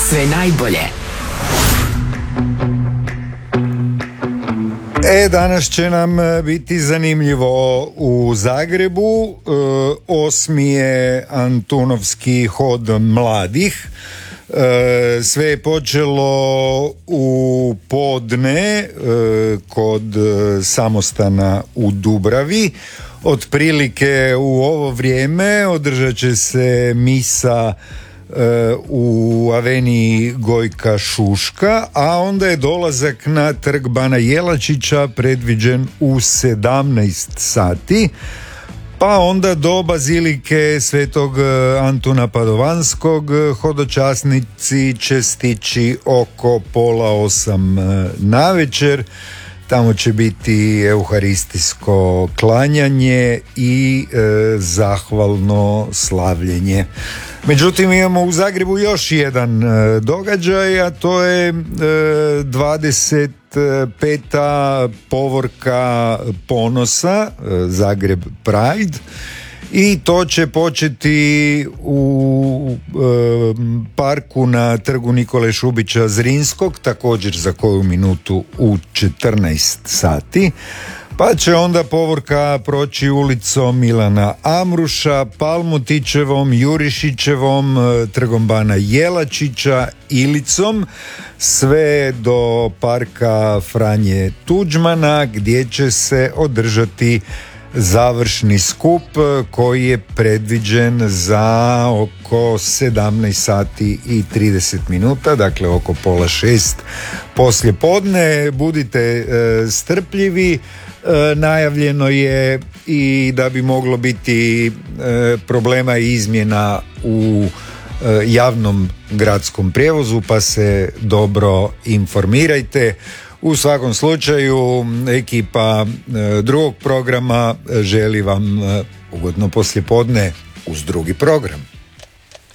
Sve najbolje. Danas će nam biti zanimljivo u Zagrebu. 8. je Antunovski hod mladih. Sve je počelo u podne kod samostana u Dubravi. Otprilike u ovo vrijeme održat će se misa u aveniji Gojka Šuška, a onda je dolazak na trg Bana Jelačića predviđen u 17 sati, pa onda do bazilike Svetog Antuna Padovanskog hodočasnici će stići oko 7:30 navečer. Tamo će biti euharistijsko klanjanje i zahvalno slavljenje. Međutim, imamo u Zagrebu još jedan događaj, a to je 25. povorka ponosa, Zagreb Pride, i to će početi u parku na trgu Nikole Šubića Zrinskog, također za koju minutu u 14 sati. Pa će onda povorka proći ulicom Milana Amruša, Palmutićevom, Jurišićevom, trgom Bana Jelačića, Ilicom, sve do parka Franje Tuđmana, gdje će se održati završni skup koji je predviđen za oko 17 sati i 30 minuta, dakle oko 5:30 poslije podne. Budite strpljivi. Najavljeno je i da bi moglo biti problema i izmjena u javnom gradskom prijevozu, pa se dobro informirajte. U svakom slučaju, ekipa drugog programa želi vam ugodno poslijepodne uz drugi program.